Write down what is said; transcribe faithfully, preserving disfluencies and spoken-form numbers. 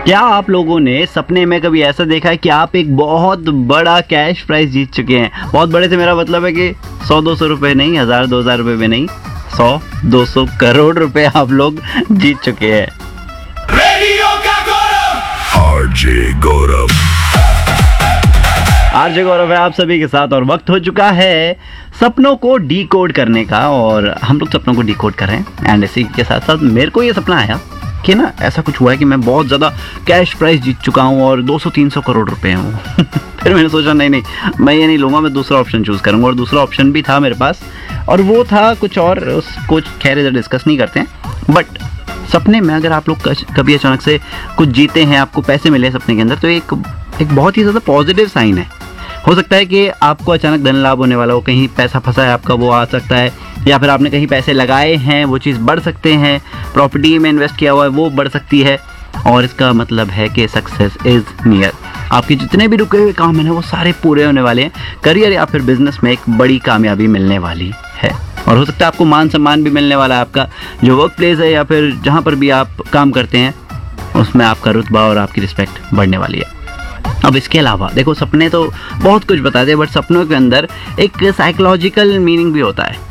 क्या आप लोगों ने सपने में कभी ऐसा देखा है कि आप एक बहुत बड़ा कैश प्राइज जीत चुके हैं? बहुत बड़े से मेरा मतलब है कि सौ दो सौ रुपये नहीं, हज़ार दो हज़ार रुपये में नहीं, सौ दो सौ करोड़ रुपए आप लोग जीत चुके हैं। रेडियो का गौरव आरजे गौरव आरजे गौरव है आप सभी के साथ और वक्त हो चुका है सपनों को डीकोड करने का, और हम लोग सपनों को डीकोड कर रहे हैं। एंड इसी के साथ साथ मेरे को ये सपना आया कि ना ऐसा कुछ हुआ है कि मैं बहुत ज़्यादा कैश प्राइस जीत चुका हूँ और दो सौ तीन सौ करोड़ रुपए हूँ। फिर मैंने सोचा नहीं नहीं मैं ये नहीं लूँगा, मैं दूसरा ऑप्शन चूज़ करूँगा। और दूसरा ऑप्शन भी था मेरे पास, और वो था कुछ और, उसको खैर इधर डिस्कस नहीं करते हैं। बट सपने में अगर आप लोग कभी अचानक से कुछ जीते हैं, आपको पैसे मिले सपने के अंदर, तो एक एक बहुत ही ज़्यादा पॉजिटिव साइन है। हो सकता है कि आपको अचानक धन लाभ होने वाला हो, कहीं पैसा फंसा है आपका वो आ सकता है, या फिर आपने कहीं पैसे लगाए हैं वो चीज़ बढ़ सकते हैं, प्रॉपर्टी में इन्वेस्ट किया हुआ है वो बढ़ सकती है, और इसका मतलब है कि सक्सेस इज़ नियर। आपके जितने भी रुके हुए काम हैं वो सारे पूरे होने वाले हैं। करियर या फिर बिजनेस में एक बड़ी कामयाबी मिलने वाली है, और हो सकता है आपको मान सम्मान भी मिलने वाला है। आपका जो वर्क प्लेस है या फिर जहाँ पर भी आप काम करते हैं उसमें आपका रुतबा और आपकी रिस्पेक्ट बढ़ने वाली है। अब इसके अलावा देखो, सपने तो बहुत कुछ बताते हैं, बट सपनों के अंदर एक साइकोलॉजिकल मीनिंग भी होता है।